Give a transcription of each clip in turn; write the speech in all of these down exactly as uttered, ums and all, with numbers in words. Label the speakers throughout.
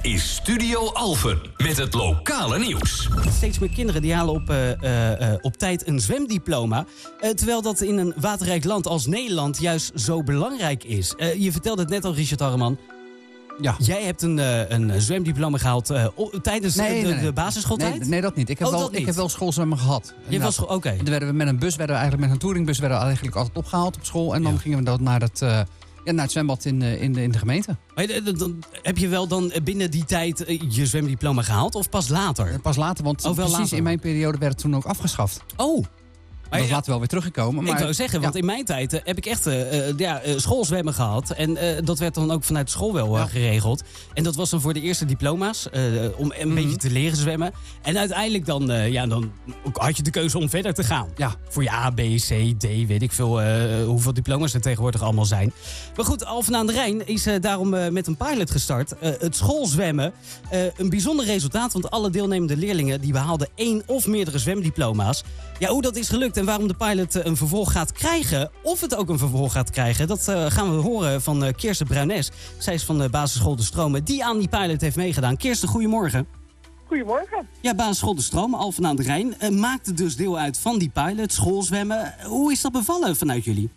Speaker 1: is Studio Alphen met het lokale nieuws.
Speaker 2: Steeds meer kinderen die halen op, uh, uh, op tijd een zwemdiploma. Uh, terwijl dat in een waterrijk land als Nederland juist zo belangrijk is. Uh, je vertelde het net al, Richard Harreman.
Speaker 3: Ja.
Speaker 2: Jij hebt een, uh, een zwemdiploma gehaald uh, op, tijdens
Speaker 3: nee,
Speaker 2: de,
Speaker 3: nee, nee.
Speaker 2: de basisschooltijd?
Speaker 3: Nee, nee, dat niet. Ik heb,
Speaker 2: oh,
Speaker 3: wel,
Speaker 2: dat niet.
Speaker 3: ik heb wel schoolzwemmen gehad.
Speaker 2: Je was Oké. Okay.
Speaker 3: Dan werden we met een bus, werden we eigenlijk met een touringbus, werden we eigenlijk altijd opgehaald op school. En dan
Speaker 2: ja.
Speaker 3: gingen we dan naar het, uh, ja, naar het zwembad in, uh, in, de, in de gemeente.
Speaker 2: Maar, dan, heb je wel dan binnen die tijd uh, je zwemdiploma gehaald of pas later?
Speaker 3: Uh, pas later, want
Speaker 2: oh,
Speaker 3: precies
Speaker 2: later.
Speaker 3: in mijn periode werd het toen ook afgeschaft.
Speaker 2: Oh.
Speaker 3: Maar dat is later wel weer teruggekomen. Maar,
Speaker 2: ik wou zeggen, want ja. in mijn tijd uh, heb ik echt uh, uh, ja, uh, schoolzwemmen gehad. En uh, dat werd dan ook vanuit school wel uh, ja. geregeld. En dat was dan voor de eerste diploma's. Uh, om een mm-hmm. beetje te leren zwemmen. En uiteindelijk dan, uh, ja, dan had je de keuze om verder te gaan.
Speaker 3: Ja.
Speaker 2: Voor je A, B, C, D, weet ik veel uh, hoeveel diploma's er tegenwoordig allemaal zijn. Maar goed, Alphen aan de Rijn is uh, daarom uh, met een pilot gestart. Uh, het schoolzwemmen. Uh, een bijzonder resultaat, want alle deelnemende leerlingen die behaalden één of meerdere zwemdiploma's. Ja, hoe dat is gelukt en waarom de pilot een vervolg gaat krijgen, of het ook een vervolg gaat krijgen, dat uh, gaan we horen van uh, Kirsten Bruines. Zij is van de basisschool De Stromen, die aan die pilot heeft meegedaan. Kirsten, goedemorgen.
Speaker 4: Goedemorgen.
Speaker 2: Ja, basisschool De Stromen, Alphen aan de Rijn, uh, maakte dus deel uit van die pilot, schoolzwemmen. Hoe is dat bevallen vanuit jullie?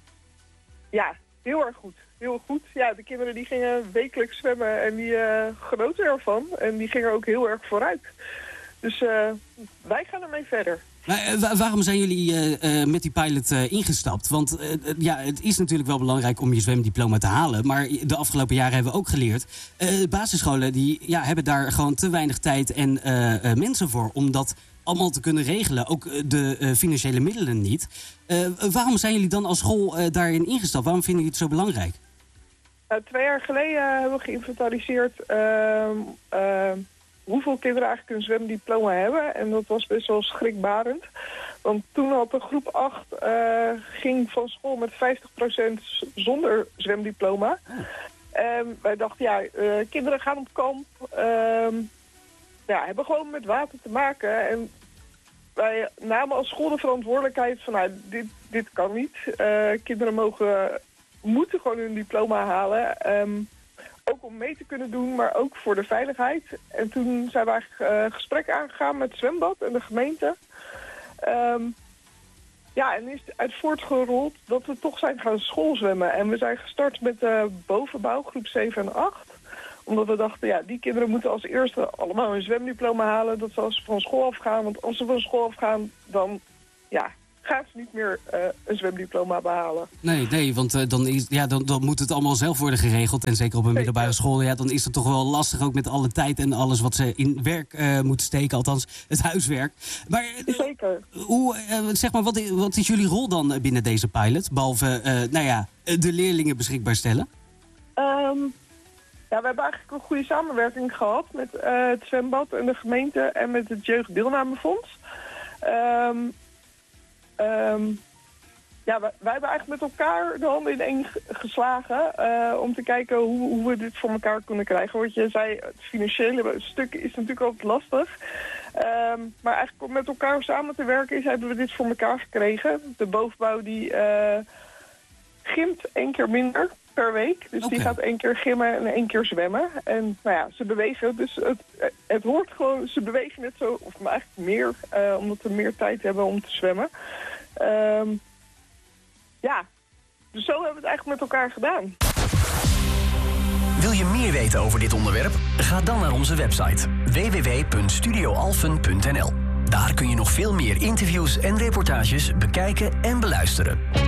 Speaker 4: Ja, heel erg goed. Heel goed. Ja, de kinderen die gingen wekelijks zwemmen en die uh, genoten ervan. En die gingen ook heel erg vooruit. Dus uh, wij gaan ermee verder.
Speaker 2: Maar, uh, waarom zijn jullie uh, uh, met die pilot uh, ingestapt? Want uh, ja, het is natuurlijk wel belangrijk om je zwemdiploma te halen. Maar de afgelopen jaren hebben we ook geleerd. Uh, basisscholen die, ja, hebben daar gewoon te weinig tijd en uh, uh, mensen voor om dat allemaal te kunnen regelen. Ook uh, de uh, financiële middelen niet. Uh, waarom zijn jullie dan als school uh, daarin ingestapt? Waarom vinden jullie het zo belangrijk?
Speaker 4: Uh, twee jaar geleden hebben we geïnventariseerd Uh, uh, hoeveel kinderen eigenlijk een zwemdiploma hebben. En dat was best wel schrikbarend. Want toen had de groep acht uh, ging van school met vijftig procent zonder zwemdiploma. En wij dachten, ja, uh, kinderen gaan op kamp. Uh, ja, hebben gewoon met water te maken. En wij namen als school de verantwoordelijkheid van, nou, dit, dit kan niet. Uh, kinderen mogen, moeten gewoon hun diploma halen. Um, Ook om mee te kunnen doen, maar ook voor de veiligheid. En toen zijn we eigenlijk uh, gesprek aangegaan met het zwembad en de gemeente. Um, ja, en is het uit voortgerold dat we toch zijn gaan schoolzwemmen. En we zijn gestart met de bovenbouw, groep zeven en acht. Omdat we dachten, ja, die kinderen moeten als eerste allemaal een zwemdiploma halen. Dat ze als ze van school afgaan. Want als ze van school afgaan, dan, ja, gaan ze niet meer uh, een zwemdiploma behalen.
Speaker 2: Nee, nee, want uh, dan, is, ja, dan, dan moet het allemaal zelf worden geregeld. En zeker op een middelbare school, ja, dan is het toch wel lastig ook met alle tijd en alles wat ze in werk uh, moeten steken. Althans, het huiswerk. Maar uh,
Speaker 4: zeker.
Speaker 2: Hoe, uh, zeg maar, wat, wat is jullie rol dan binnen deze pilot? Behalve, uh, nou ja, de leerlingen beschikbaar stellen?
Speaker 4: Um, ja, we hebben eigenlijk een goede samenwerking gehad met uh, het zwembad en de gemeente en met het Jeugddeelnamefonds. Um, Um, ja, wij, wij hebben eigenlijk met elkaar de handen in één geslagen uh, om te kijken hoe, hoe we dit voor elkaar kunnen krijgen. Want je zei, het financiële stuk is natuurlijk altijd lastig. Um, maar eigenlijk om met elkaar samen te werken is, hebben we dit voor elkaar gekregen. De bovenbouw die uh, gymt één keer minder per week. Dus okay. Die gaat één keer gymmen en één keer zwemmen. En nou ja, ze bewegen. Dus het, het hoort gewoon, ze bewegen net zo, of eigenlijk meer, uh, omdat we meer tijd hebben om te zwemmen. Um, ja, dus zo hebben we het eigenlijk met elkaar gedaan.
Speaker 5: Wil je meer weten over dit onderwerp? Ga dan naar onze website w w w punt studio alphen punt n l. Daar kun je nog veel meer interviews en reportages bekijken en beluisteren.